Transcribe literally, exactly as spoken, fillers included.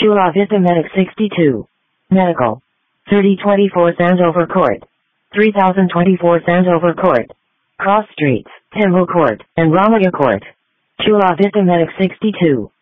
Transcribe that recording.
Chula Vista Medic sixty-two. Medical. thirty twenty-four Sandover Court. three thousand twenty-four Sandover Court. Cross Streets, Himbo Court, and Ramaya Court. Chula Vista Medic sixty-two.